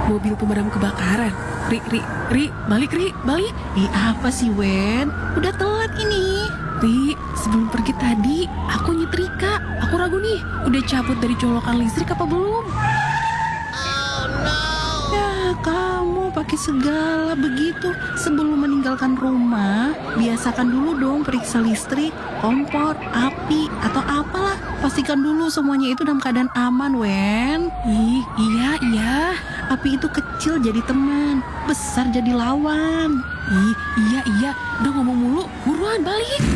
mobil pemadam kebakaran. Ri, balik Ri, balik. Apa sih, Wen? Udah telat ini. Ri, sebelum pergi tadi, aku nyetrika. Aku ragu nih, udah cabut dari colokan listrik apa belum? Ya, kamu pakai segala begitu. Sebelum meninggalkan rumah, biasakan dulu dong periksa listrik, kompor, api, atau apalah. Pastikan dulu semuanya itu dalam keadaan aman, Wen. Iya. Api itu kecil jadi teman, besar jadi lawan. Iya. Udah ngomong mulu, buruan balik.